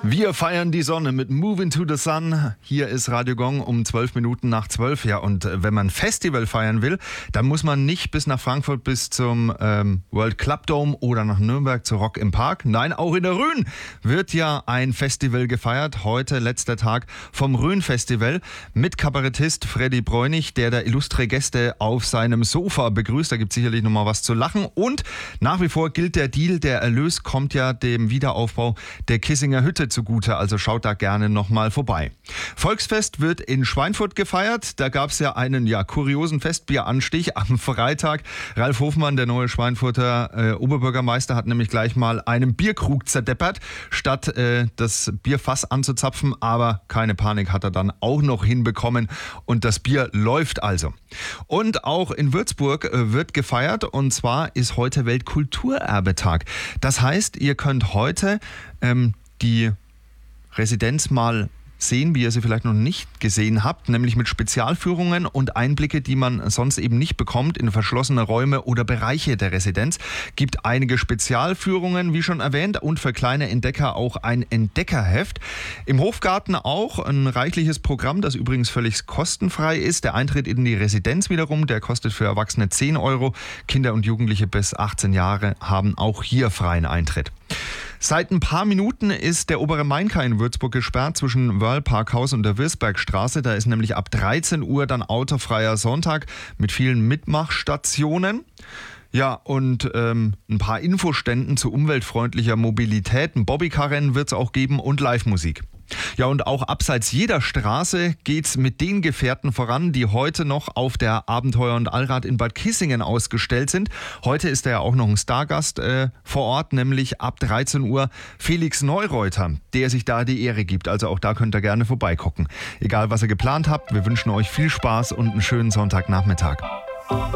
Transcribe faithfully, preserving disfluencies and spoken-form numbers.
Wir feiern die Sonne mit Moving to the Sun. Hier ist Radio Gong um zwölf Minuten nach zwölf. Ja, und wenn man Festival feiern will, dann muss man nicht bis nach Frankfurt, bis zum ähm, World Club Dome oder nach Nürnberg zu Rock im Park. Nein, auch in der Rhön wird ja ein Festival gefeiert. Heute letzter Tag vom Rhön-Festival mit Kabarettist Freddy Bräunig, der da illustre Gäste auf seinem Sofa begrüßt. Da gibt es sicherlich nochmal was zu lachen. Und nach wie vor gilt der Deal, der Erlös kommt ja dem Wiederaufbau der Kissinger Hütte zugute, also schaut da gerne nochmal vorbei. Volksfest wird in Schweinfurt gefeiert. Da gab es ja einen ja kuriosen Festbieranstich am Freitag. Ralf Hofmann, der neue Schweinfurter äh, Oberbürgermeister, hat nämlich gleich mal einen Bierkrug zerdeppert, statt äh, das Bierfass anzuzapfen. Aber keine Panik, hat er dann auch noch hinbekommen und das Bier läuft also. Und auch in Würzburg äh, wird gefeiert, und zwar ist heute Weltkulturerbetag. Das heißt, ihr könnt heute ähm, die Residenz mal sehen, wie ihr sie vielleicht noch nicht gesehen habt, nämlich mit Spezialführungen und Einblicke, die man sonst eben nicht bekommt in verschlossene Räume oder Bereiche der Residenz. Gibt einige Spezialführungen, wie schon erwähnt, und für kleine Entdecker auch ein Entdeckerheft. Im Hofgarten auch ein reichliches Programm, das übrigens völlig kostenfrei ist. Der Eintritt in die Residenz wiederum, der kostet für Erwachsene zehn Euro. Kinder und Jugendliche bis achtzehn Jahre haben auch hier freien Eintritt. Seit ein paar Minuten ist der obere Mainkai in Würzburg gesperrt zwischen Wörl-Parkhaus und der Wirsbergstraße. Da ist nämlich ab dreizehn Uhr dann autofreier Sonntag mit vielen Mitmachstationen. Ja, und ähm, ein paar Infoständen zu umweltfreundlicher Mobilität. Ein Bobbycar-Rennen wird es auch geben und Live-Musik. Ja, und auch abseits jeder Straße geht's mit den Gefährten voran, die heute noch auf der Abenteuer- und Allrad in Bad Kissingen ausgestellt sind. Heute ist da ja auch noch ein Stargast äh, vor Ort, nämlich ab dreizehn Uhr Felix Neureuter, der sich da die Ehre gibt. Also auch da könnt ihr gerne vorbeigucken. Egal, was ihr geplant habt, wir wünschen euch viel Spaß und einen schönen Sonntagnachmittag.